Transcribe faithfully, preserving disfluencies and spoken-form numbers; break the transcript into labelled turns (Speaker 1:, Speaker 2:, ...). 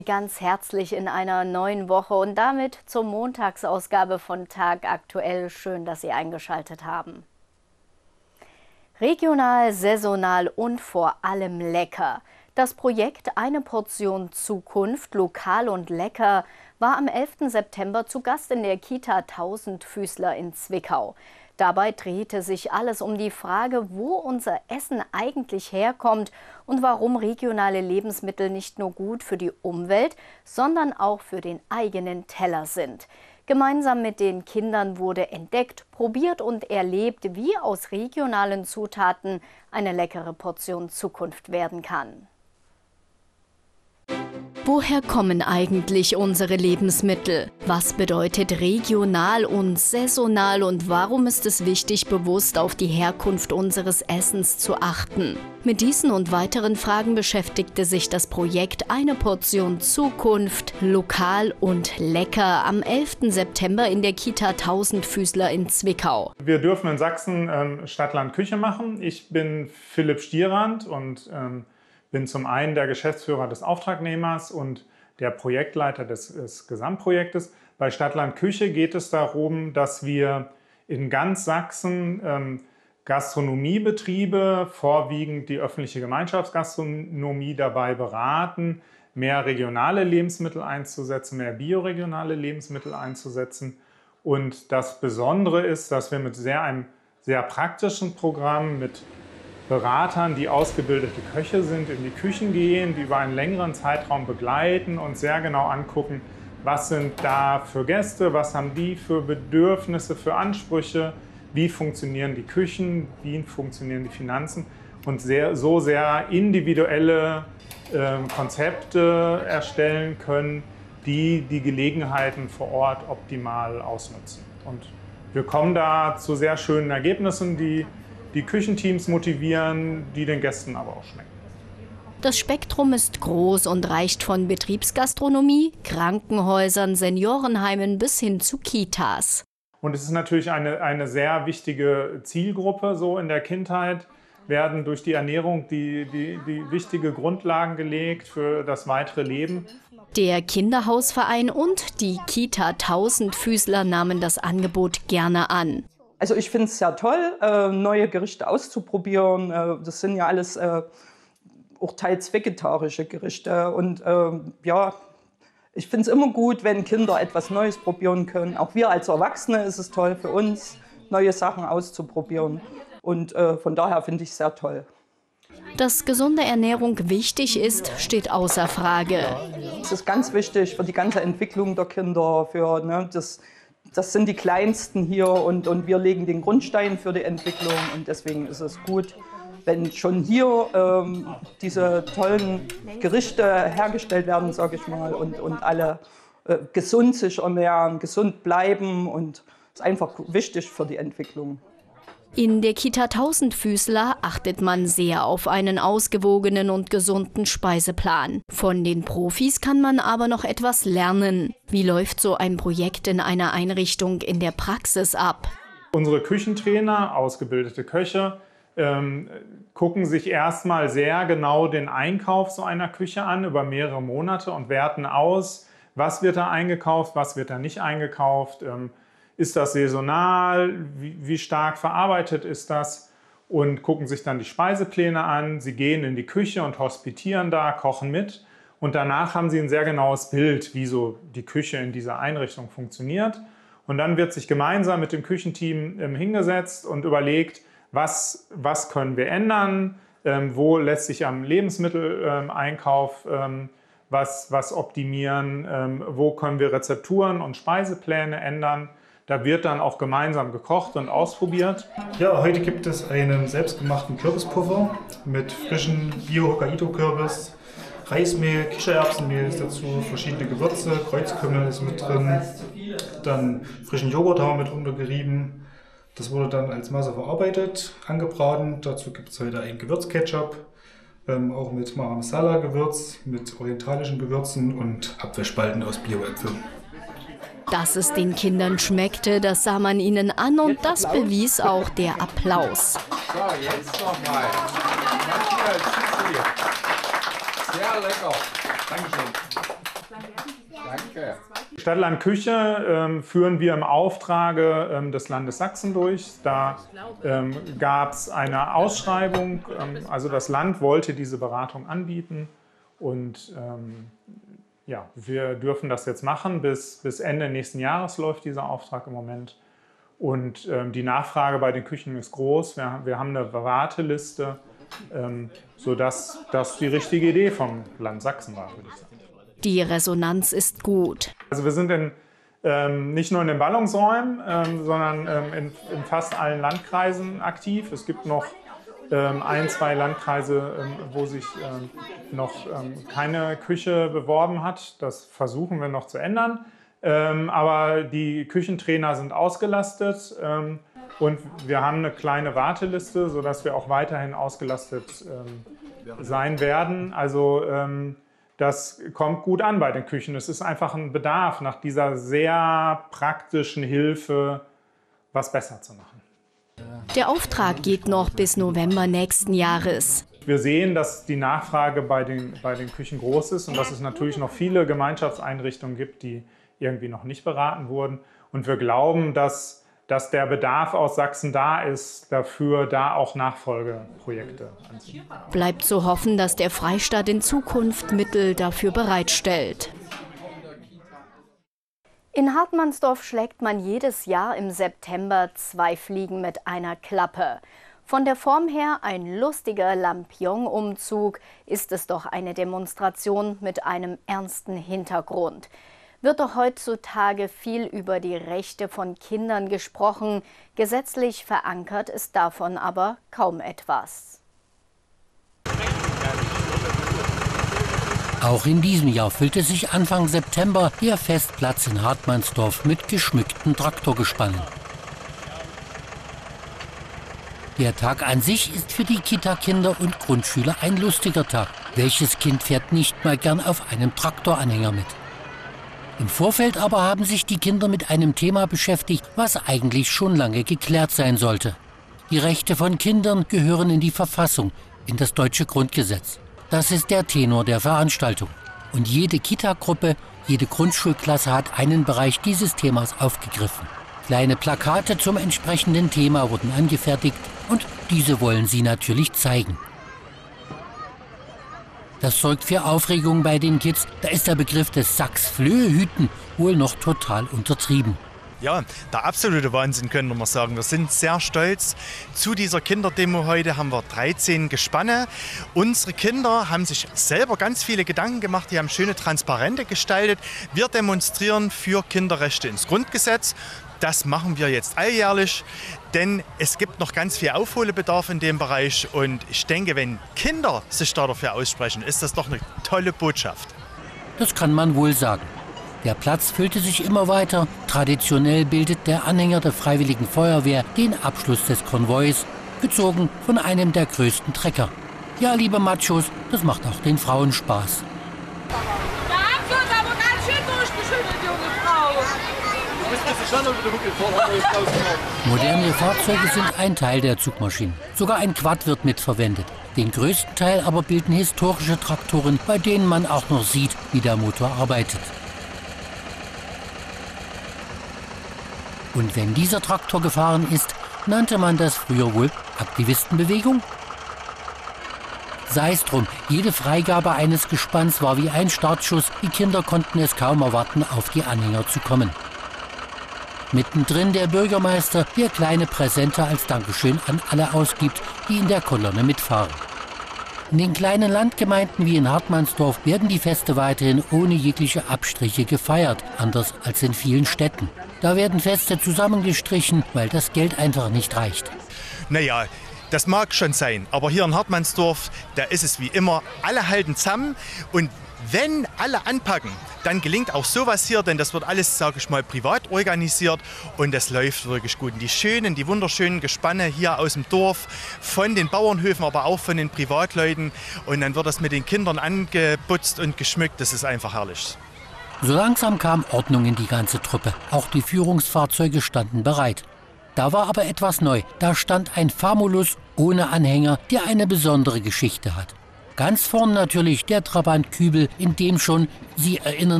Speaker 1: Ganz herzlich in einer neuen Woche und damit zur Montagsausgabe von Tagaktuell. Schön, dass Sie eingeschaltet haben. Regional, saisonal und vor allem lecker. Das Projekt Eine Portion Zukunft, lokal und lecker, war am elften September zu Gast in der Kita Tausendfüßler in Zwickau. Dabei drehte sich alles um die Frage, wo unser Essen eigentlich herkommt und warum regionale Lebensmittel nicht nur gut für die Umwelt, sondern auch für den eigenen Teller sind. Gemeinsam mit den Kindern wurde entdeckt, probiert und erlebt, wie aus regionalen Zutaten eine leckere Portion Zukunft werden kann. Woher kommen eigentlich unsere Lebensmittel? Was bedeutet regional und saisonal und warum ist es wichtig, bewusst auf die Herkunft unseres Essens zu achten? Mit diesen und weiteren Fragen beschäftigte sich das Projekt Eine Portion Zukunft, lokal und lecker am elften September in der Kita Tausendfüßler in Zwickau.
Speaker 2: Wir dürfen in Sachsen ähm, Stadt-Land-Küche machen. Ich bin Philipp Stierand und ähm, bin zum einen der Geschäftsführer des Auftragnehmers und der Projektleiter des, des Gesamtprojektes. Bei Stadt-Land-Küche geht es darum, dass wir in ganz Sachsen ähm, Gastronomiebetriebe, vorwiegend die öffentliche Gemeinschaftsgastronomie, dabei beraten, mehr regionale Lebensmittel einzusetzen, mehr bioregionale Lebensmittel einzusetzen. Und das Besondere ist, dass wir mit sehr, einem sehr praktischen Programm mit Beratern, die ausgebildete Köche sind, in die Küchen gehen, die über einen längeren Zeitraum begleiten und sehr genau angucken, was sind da für Gäste, was haben die für Bedürfnisse, für Ansprüche, wie funktionieren die Küchen, wie funktionieren die Finanzen und sehr, so sehr individuelle äh, Konzepte erstellen können, die die Gelegenheiten vor Ort optimal ausnutzen. Und wir kommen da zu sehr schönen Ergebnissen, die die Küchenteams motivieren, die den Gästen aber auch schmecken.
Speaker 1: Das Spektrum ist groß und reicht von Betriebsgastronomie, Krankenhäusern, Seniorenheimen bis hin zu Kitas.
Speaker 2: Und es ist natürlich eine, eine sehr wichtige Zielgruppe so in der Kindheit, werden durch die Ernährung die, die, die wichtige Grundlagen gelegt für das weitere Leben.
Speaker 1: Der Kinderhausverein und die Kita Tausendfüßler nahmen das Angebot gerne an.
Speaker 3: Also ich finde es sehr toll, äh, neue Gerichte auszuprobieren. Äh, das sind ja alles äh, auch teils vegetarische Gerichte. Und äh, ja, ich finde es immer gut, wenn Kinder etwas Neues probieren können. Auch wir als Erwachsene ist es toll für uns, neue Sachen auszuprobieren. Und äh, von daher finde ich es sehr toll.
Speaker 1: Dass gesunde Ernährung wichtig ist, steht außer Frage.
Speaker 3: Es ist ganz wichtig für die ganze Entwicklung der Kinder, für ne, das Das sind die Kleinsten hier und, und wir legen den Grundstein für die Entwicklung. Und deswegen ist es gut, wenn schon hier ähm, diese tollen Gerichte hergestellt werden, sage ich mal, und, und alle äh, gesund sich ernähren, gesund bleiben. Und das ist einfach wichtig für die Entwicklung.
Speaker 1: In der Kita Tausendfüßler achtet man sehr auf einen ausgewogenen und gesunden Speiseplan. Von den Profis kann man aber noch etwas lernen. Wie läuft so ein Projekt in einer Einrichtung in der Praxis ab?
Speaker 2: Unsere Küchentrainer, ausgebildete Köche, ähm, gucken sich erstmal sehr genau den Einkauf so einer Küche an über mehrere Monate und werten aus, was wird da eingekauft, was wird da nicht eingekauft. Ähm, Ist das saisonal? Wie, wie stark verarbeitet ist das? Und gucken sich dann die Speisepläne an. Sie gehen in die Küche und hospitieren da, kochen mit. Und danach haben sie ein sehr genaues Bild, wie so die Küche in dieser Einrichtung funktioniert. Und dann wird sich gemeinsam mit dem Küchenteam ähm, hingesetzt und überlegt, was, was können wir ändern? Ähm, wo lässt sich am Lebensmitteleinkauf ähm, was, was optimieren? Ähm, wo können wir Rezepturen und Speisepläne ändern? Da wird dann auch gemeinsam gekocht und ausprobiert.
Speaker 4: Ja, heute gibt es einen selbstgemachten Kürbispuffer mit frischem Bio-Hokkaido-Kürbis, Reismehl, Kichererbsenmehl ist dazu, verschiedene Gewürze, Kreuzkümmel ist mit drin, dann frischen Joghurt haben wir mit untergerieben. Das wurde dann als Masse verarbeitet, angebraten. Dazu gibt es heute einen Gewürzketchup, ähm, auch mit Mara Masala-Gewürz, mit orientalischen Gewürzen und Apfelspalten aus Bio-Äpfeln.
Speaker 1: Dass es den Kindern schmeckte, das sah man ihnen an und das bewies auch der Applaus.
Speaker 5: So, jetzt nochmal. Sehr lecker. Dankeschön.
Speaker 2: Stadtland Küche ähm, führen wir im Auftrage ähm, des Landes Sachsen durch. Da ähm, gab es eine Ausschreibung, ähm, also das Land wollte diese Beratung anbieten und ähm, ja, wir dürfen das jetzt machen. Bis, bis Ende nächsten Jahres läuft dieser Auftrag im Moment und ähm, die Nachfrage bei den Küchen ist groß. Wir, wir haben eine Warteliste, ähm, sodass das die richtige Idee vom Land Sachsen war, würde ich sagen.
Speaker 1: Die Resonanz ist gut.
Speaker 2: Also wir sind in, ähm, nicht nur in den Ballungsräumen, ähm, sondern ähm, in, in fast allen Landkreisen aktiv. Es gibt noch ähm, ein, zwei Landkreise, ähm, wo sich ähm, noch ähm, keine Küche beworben hat. Das versuchen wir noch zu ändern. Ähm, aber die Küchentrainer sind ausgelastet ähm, und wir haben eine kleine Warteliste, sodass wir auch weiterhin ausgelastet ähm, sein werden. Also ähm, das kommt gut an bei den Küchen. Es ist einfach ein Bedarf nach dieser sehr praktischen Hilfe, was besser zu machen.
Speaker 1: Der Auftrag geht noch bis November nächsten Jahres.
Speaker 2: Wir sehen, dass die Nachfrage bei den, bei den Küchen groß ist und dass es natürlich noch viele Gemeinschaftseinrichtungen gibt, die irgendwie noch nicht beraten wurden. Und wir glauben, dass dass der Bedarf aus Sachsen da ist, dafür da auch Nachfolgeprojekte anzubieten.
Speaker 1: Bleibt zu hoffen, dass der Freistaat in Zukunft Mittel dafür bereitstellt. In Hartmannsdorf schlägt man jedes Jahr im September zwei Fliegen mit einer Klappe. Von der Form her ein lustiger Lampion-Umzug, ist es doch eine Demonstration mit einem ernsten Hintergrund. Wird doch heutzutage viel über die Rechte von Kindern gesprochen. Gesetzlich verankert ist davon aber kaum etwas.
Speaker 6: Auch in diesem Jahr füllte sich Anfang September der Festplatz in Hartmannsdorf mit geschmückten Traktorgespannen. Der Tag an sich ist für die Kita-Kinder und Grundschüler ein lustiger Tag. Welches Kind fährt nicht mal gern auf einem Traktoranhänger mit? Im Vorfeld aber haben sich die Kinder mit einem Thema beschäftigt, was eigentlich schon lange geklärt sein sollte. Die Rechte von Kindern gehören in die Verfassung, in das deutsche Grundgesetz. Das ist der Tenor der Veranstaltung. Und jede Kita-Gruppe, jede Grundschulklasse hat einen Bereich dieses Themas aufgegriffen. Kleine Plakate zum entsprechenden Thema wurden angefertigt und diese wollen sie natürlich zeigen. Das sorgt für Aufregung bei den Kids. Da ist der Begriff des Sachs-Flöhe-Hüten wohl noch total untertrieben.
Speaker 7: Ja, der absolute Wahnsinn, können wir sagen. Wir sind sehr stolz. Zu dieser Kinderdemo heute haben wir dreizehn Gespanne. Unsere Kinder haben sich selber ganz viele Gedanken gemacht. Die haben schöne Transparente gestaltet. Wir demonstrieren für Kinderrechte ins Grundgesetz. Das machen wir jetzt alljährlich, denn es gibt noch ganz viel Aufholbedarf in dem Bereich. Und ich denke, wenn Kinder sich da dafür aussprechen, ist das doch eine tolle Botschaft.
Speaker 6: Das kann man wohl sagen. Der Platz füllte sich immer weiter. Traditionell bildet der Anhänger der Freiwilligen Feuerwehr den Abschluss des Konvois, gezogen von einem der größten Trecker. Ja, liebe Machos, das macht auch den Frauen Spaß.
Speaker 8: Da haben sie uns aber ganz schön durchgeschüttelt, junge Frau.
Speaker 6: Moderne Fahrzeuge sind ein Teil der Zugmaschinen. Sogar ein Quad wird mitverwendet. Den größten Teil aber bilden historische Traktoren, bei denen man auch noch sieht, wie der Motor arbeitet. Und wenn dieser Traktor gefahren ist, nannte man das früher wohl Aktivistenbewegung? Sei es drum, jede Freigabe eines Gespanns war wie ein Startschuss. Die Kinder konnten es kaum erwarten, auf die Anhänger zu kommen. Mittendrin der Bürgermeister, der kleine Präsente als Dankeschön an alle ausgibt, die in der Kolonne mitfahren. In den kleinen Landgemeinden wie in Hartmannsdorf werden die Feste weiterhin ohne jegliche Abstriche gefeiert, anders als in vielen Städten. Da werden Feste zusammengestrichen, weil das Geld einfach nicht reicht.
Speaker 7: Naja, das mag schon sein, aber hier in Hartmannsdorf, da ist es wie immer, alle halten zusammen und wenn alle anpacken, dann gelingt auch sowas hier, denn das wird alles, sage ich mal, privat organisiert und das läuft wirklich gut. Und die schönen, die wunderschönen Gespanne hier aus dem Dorf, von den Bauernhöfen, aber auch von den Privatleuten und dann wird das mit den Kindern angeputzt und geschmückt, das ist einfach herrlich.
Speaker 6: So langsam kam Ordnung in die ganze Truppe. Auch die Führungsfahrzeuge standen bereit. Da war aber etwas neu. Da stand ein Famulus ohne Anhänger, der eine besondere Geschichte hat. Ganz vorn natürlich der Trabant Kübel, in dem schon, Sie erinnern